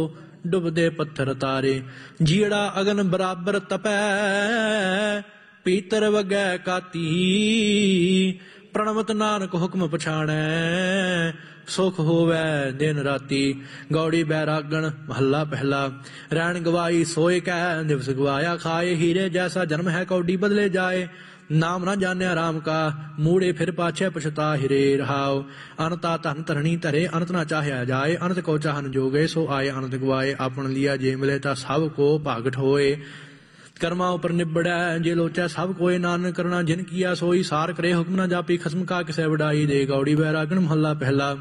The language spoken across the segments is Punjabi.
ਡੁੱਬਦੇ ਪੱਥਰ ਤਾਰੇ। ਜੀੜਾ ਅਗਨ ਬਰਾਬਰ ਤਪੈ ਪੀਤਰ ਵਗੈ ਕਾਤੀ। ਪ੍ਰਣਵਤ ਨਾਨਕ ਹੁਕਮ ਪਛਾਣੈ ਸੁਖ ਹੋਵੈ ਦਿਨ ਰਾਤੀ। ਗੌੜੀ ਬੈਰਾਗਣ ਮਹੱਲਾ ਪਹਿਲਾ। ਰੈਣ ਗਵਾਈ ਸੋਏ ਕੈ ਦਿਵਸ ਗਵਾਇਆ ਖਾਏ। ਹੀਰੇ ਜੈਸਾ ਜਨਮ ਹੈ ਕੌਡੀ ਬਦਲੇ ਜਾਏ। ਨਾਮ ਨਾ ਜਾਣਿਆ ਰਾਮ ਕਾ ਮੂੜੇ ਫਿਰ ਪਾਛੈ ਪਛਤਾ ਹਿਰੇ ਰਹਾਉ। ਅਨਤਾ ਧਨ ਧਰਣੀ ਧਰੇ ਅਨਤ ਨਾ ਚਾਹਿਆ ਜਾਏ। ਅਨਤ ਕੋ ਚਾਹਨ ਜੋਗੇ ਸੋ ਆਏ ਅਨਤ ਗਵਾਏ। ਆਪਨ ਲਿਆ ਜੇ ਮਿਲੇ ਤਾਂ ਸਭ ਕੋ ਭਾਗਠ ਹੋਏ। ਕਰਮਾ ਉਪਰ ਨਿਬੜੈ ਜੇ ਲੋਚੈ ਸਭ ਕੋਏ। ਨਾਨਕ ਕਰਨਾ ਜਿਨ ਕੀਆ ਸੋਈ ਸਾਰ ਕਰੇ। ਹੁਕਮ ਨਾ ਜਾਪੀ ਖਸਮ ਕਾ ਕਿਸੈ ਵਡਾਈ ਦੇ। ਗੌੜੀ ਬੈਰਾਗਣ ਮਹੱਲਾ ਪਹਿਲਾ।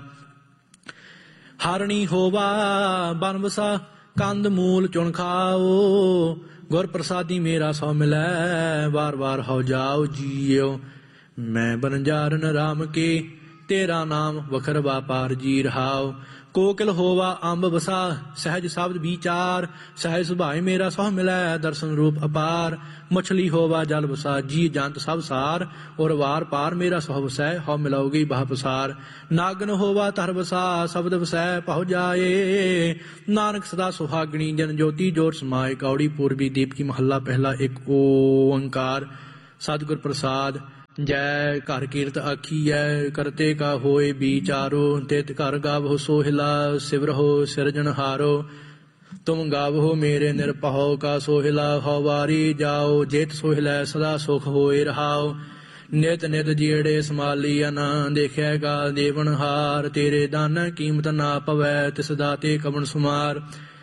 ਹਾਰਣੀ ਹੋਵਾ ਬਨ ਵਸਾ ਕੰਦ ਮੂਲ ਚੁਣ ਖਾਓ। ਗੁਰ ਪ੍ਰਸਾਦੀ ਮੇਰਾ ਸੋ ਮਿਲੈ ਵਾਰ ਵਾਰ ਹੋ ਜਾਓ ਜੀਓ। ਮੈਂ ਬਨਜਾਰਨ ਰਾਮ ਕੇ ਤੇਰਾ ਨਾਮ ਵਖਰ ਵਾਪਾਰ ਜੀ ਰਹਾਓ। ਕੋਕਿਲ ਹੋਵਾ ਅੰਬ ਵਸਾ ਸਹਿਜ ਸ਼ਬਦ ਵਿਚਾਰ। ਸਹਿਜ ਸੁਭਾਏ ਮੇਰਾ ਸੋ ਮਿਲੈ ਦਰਸ਼ਨ ਰੂਪ ਅਪਾਰ। ਮਛਲੀ ਹੋਵਾ ਜਲ ਵਸਾ ਜੀ ਜੰਤ ਸਭ ਸਾਰ। ਔਰ ਵਾਰ ਪਾਰ ਮੇਰਾ ਸੋ ਵਸੈ ਹੋ ਮਿਲਾਉਗੀ ਬਾਹ ਪਸਾਰ। ਨਾਗਨ ਹੋਵਾ ਧਰ ਵਸਾ ਸ਼ਬਦ ਵਸੈ ਪਹੁ ਜਾਏ। ਨਾਨਕ ਸਦਾ ਸੁਹਾਗਣੀ ਜਨ ਜੋਤੀ ਜੋਰ ਸਮਾਏ। ਕੌੜੀ ਪੂਰਬੀ ਦੀਪ ਕੀ ਮਹੱਲਾ ਪਹਿਲਾ। ਇੱਕ ਓੰਕਾਰ ਸਤਿਗੁਰ ਪ੍ਰਸਾਦ। ਜੈ ਘਰ ਕੀਰਤ ਆਖੀਐ ਕਰਤੇ ਕਾ ਹੋਏ ਵਿਚਾਰੋ। ਤਿਤ ਘਰ ਗਾਵੋ ਸੋਹਿਲਾ ਸਿਵਰਹੁ ਸਿਰਜਣਹਾਰੋ। ਤੁਮ ਗਾਵੋ ਮੇਰੇ ਨਿਰਭਉ ਕਾ ਸੋਹਿਲਾ। ਹਉ ਵਾਰੀ ਜਾਓ ਜੇਤ ਸੋਹਿਲਾ ਸਦਾ ਸੁਖ ਹੋਏ ਰਹਾਓ। ਨਿਤ ਨਿਤ ਜਿਹੜੇ ਸਮਾਲੀਆ ਨਾ ਦੇਖਿਆਗਾ ਦੇਵਨਹਾਰ। ਤੇਰੇ ਦਾਨ ਕੀਮਤ ਨਾ ਪਵੈ ਤਿਸ ਦਾਤੇ ਕਵਣ ਸੁਮਾਰ।